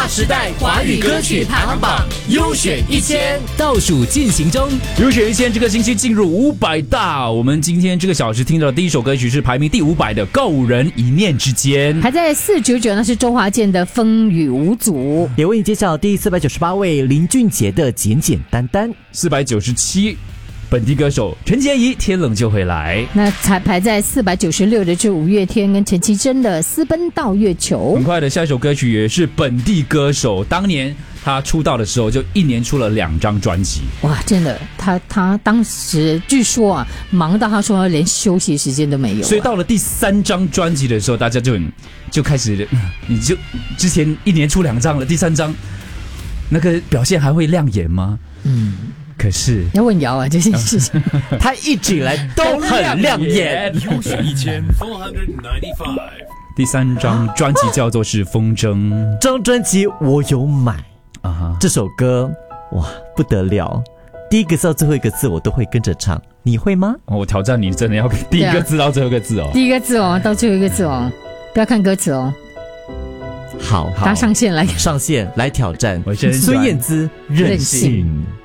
划时代华语歌曲排行榜优选1000 倒数进行中， 优选1000这个星期进入500大。我们今天这个小时听到的第一首歌曲是排名第500的《够人一念之间》， 排在499，那是周华健的《风雨无阻》。 也为你介绍第498位林俊杰的《简简单单》 ，497本地歌手陈洁仪《天冷就会来》， 那才排在496的是五月天跟陈绮贞的《私奔到月球》。 很快的下一首歌曲也是本地歌手，当年他出道的时候就一年出了2张专辑。 哇，真的，他当时据说啊，忙到他说连休息时间都没有。 所以到了第3张专辑的时候，大家就开始，你就之前一年出2张了，第3张那个表现还会亮眼吗？可是要问瑶啊这件事情， 他一直以来都很亮眼。 优选1495。 第3张专辑叫做是《风筝》， 这张专辑我有买啊， 这首歌哇不得了，第一个字到最后一个字我都会跟着唱，你会吗？ 我挑战你，真的要第一个字到最后一个字哦， 第一个字哦到最后一个字哦，不要看歌词哦。 好， 他上线来挑战。 我先孙燕姿任性。